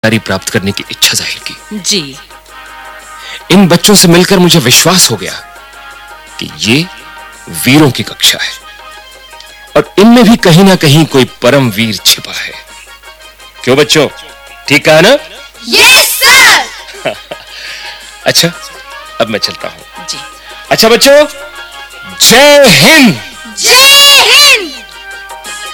जानकारी प्राप्त करने की इच्छा जाहिर की। जी। इन बच्चों से मिलकर मुझे विश्वास हो गया कि ये वीरों की कक्षा है और इनमें भी कहीं ना कहीं कोई परम वीर छिपा है। क्यों बच्चों, ठीक कहा ना? Yes sir. अच्छा, अब मैं चलता हूं। जी। अच्छा बच्चों, जय हिंद। जय